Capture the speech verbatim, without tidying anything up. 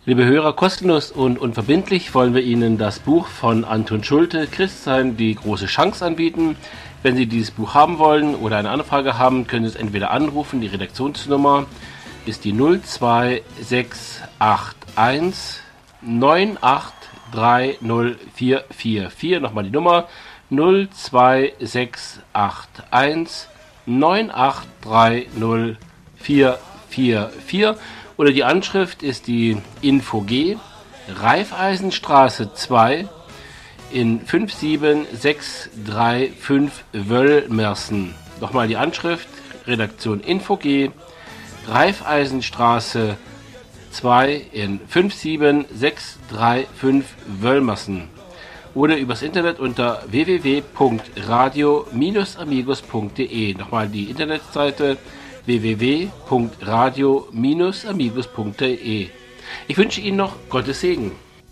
Liebe Hörer, kostenlos und unverbindlich wollen wir Ihnen das Buch von Anton Schulte, Christsein, die große Chance anbieten. Wenn Sie dieses Buch haben wollen oder eine Anfrage haben, können Sie es entweder anrufen. Die Redaktionsnummer ist die null zwei sechs acht eins neun acht drei null vier vier vier. Nochmal die Nummer null zwei sechs acht eins neun acht drei null vier vier vier. Oder die Anschrift ist die Info G, Raiffeisenstraße zwei in fünf sieben sechs drei fünf Wöllmersen. Nochmal die Anschrift, Redaktion Info G, Raiffeisenstraße zwei in fünf sieben sechs drei fünf Wöllmersen. Oder übers Internet unter w w w punkt radio amigos punkt de. Nochmal die Internetseite w w w punkt radio amigos punkt de. Ich wünsche Ihnen noch Gottes Segen.